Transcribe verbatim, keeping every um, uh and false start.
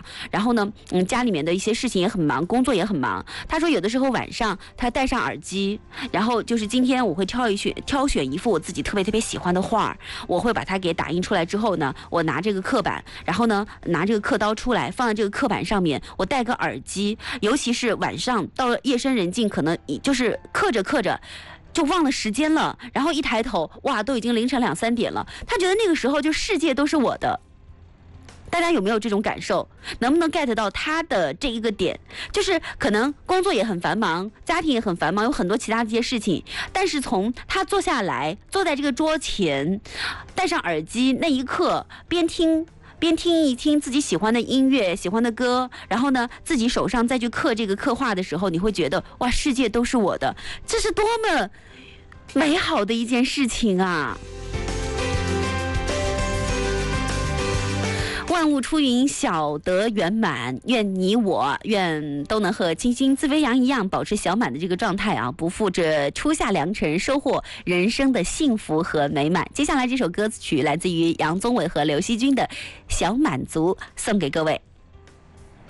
然后呢，嗯，家里面的一些事情也很忙，工作也很忙。他说有的时候晚上他戴上耳机，然后就是今天我会挑一选挑选一幅我自己特别特别喜欢的画，我会把它给打印出来之后呢，我拿这个刻板，然后呢拿这个刻刀出来放在这个刻板上面，我戴个耳机，尤其是晚上到了夜深人静，可能就是刻着刻着就忘了时间了，然后一抬头，哇，都已经凌晨两三点了。他觉得那个时候就世界都是我的。大家有没有这种感受？能不能 get 到他的这一个点？就是可能工作也很繁忙，家庭也很繁忙，有很多其他这些事情，但是从他坐下来，坐在这个桌前，戴上耳机那一刻，边听边听一听自己喜欢的音乐、喜欢的歌，然后呢，自己手上再去刻这个刻画的时候，你会觉得哇，世界都是我的，这是多么美好的一件事情啊！万物出云，小得圆满。愿你我愿都能和金星自飞扬一样，保持小满的这个状态啊，不负这初夏良辰，收获人生的幸福和美满。接下来这首歌曲来自于杨宗纬和刘惜君的《小满足》，送给各位。